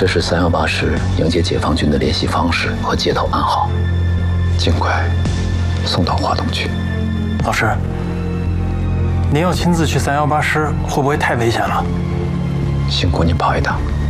这是318师迎接解放军的联系方式和接头暗号，尽快送到华东去。 老师，您要亲自去318师，会不会太危险了？ 辛苦您跑一趟。